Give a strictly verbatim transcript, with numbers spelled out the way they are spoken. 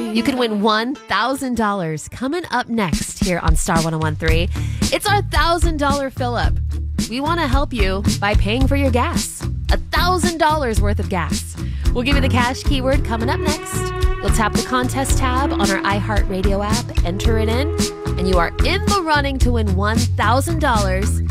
You can win one thousand dollars coming up next here on Star one oh one three. It's our one thousand dollars fill-up. We want to help you by paying for your gas. one thousand dollars worth of gas. We'll give you the cash keyword coming up next. You'll tap the contest tab on our iHeartRadio app, enter it in, and you are in the running to win one thousand dollars